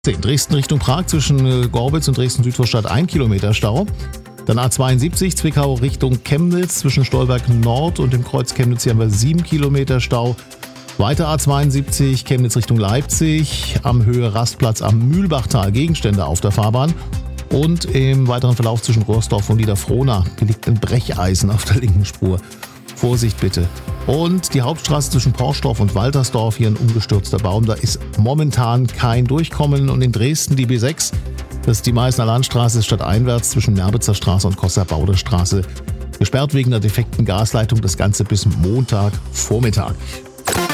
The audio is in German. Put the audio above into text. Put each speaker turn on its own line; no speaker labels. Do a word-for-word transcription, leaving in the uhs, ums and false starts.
Dresden Richtung Prag zwischen Gorbitz und Dresden-Südvorstadt ein Kilometer Stau. Dann A zweiundsiebzig Zwickau Richtung Chemnitz zwischen Stolberg Nord und dem Kreuz Chemnitz. Hier haben wir sieben Kilometer Stau. Weiter A zweiundsiebzig Chemnitz Richtung Leipzig am Höhe Rastplatz am Mühlbachtal. Gegenstände auf der Fahrbahn. Und im weiteren Verlauf zwischen Rohrsdorf und Niederfrohna liegt ein Brecheisen auf der linken Spur. Vorsicht bitte. Und die Hauptstraße zwischen Porsdorf und Waltersdorf, hier ein umgestürzter Baum, da ist momentan kein Durchkommen. Und in Dresden die B sechs, das ist die Meißner Landstraße, stadteinwärts zwischen Merbitzer Straße und Kosser-Bauder Straße. Gesperrt wegen der defekten Gasleitung, das Ganze bis Montagvormittag.